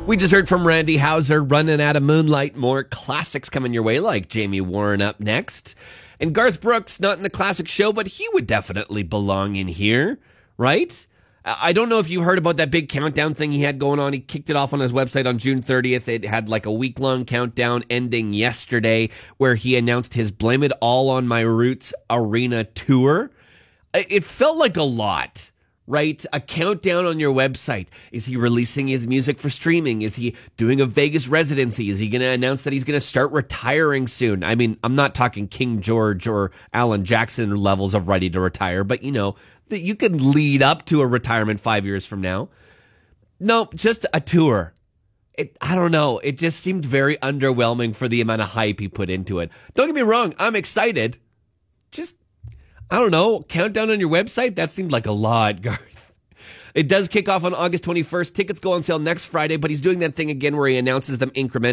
We just heard from Randy Houser, Running Out of Moonlight. More classics coming your way, like Jamie Warren up next. And Garth Brooks, not in the classic show, but he would definitely belong in here, right? I don't know if you heard about that big countdown thing he had going on. He kicked it off on his website on June 30th. It had like a week-long countdown ending yesterday where he announced his Blame It All on My Roots Arena tour. It felt like a lot, right? A countdown on your website. Is he releasing his music for streaming? Is he doing a Vegas residency? Is he going to announce that he's going to start retiring soon? I mean, I'm not talking King George or Alan Jackson levels of ready to retire, but you know, that you can lead up to a retirement 5 years from now. No, just a tour. I don't know. It just seemed very underwhelming for the amount of hype he put into it. Don't get me wrong. I'm excited. Just, I don't know. Countdown on your website? That seemed like a lot, Garth. It does kick off on August 21st. Tickets go on sale next Friday, but he's doing that thing again where he announces them incrementally.